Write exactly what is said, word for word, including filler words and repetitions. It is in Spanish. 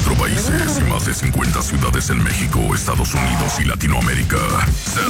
veinticuatro países y más de cincuenta ciudades en México, Estados Unidos y Latinoamérica. Se